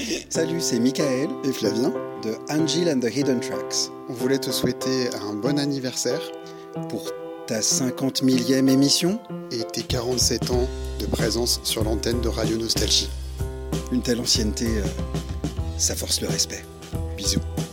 Salut, c'est Michael et Flavien de Angel and the Hidden Tracks. On voulait te souhaiter un bon anniversaire Pour ta 50 millième émission, et tes 47 ans de présence sur l'antenne de Radio Nostalgie. une telle ancienneté, ça force le respect. Bisous.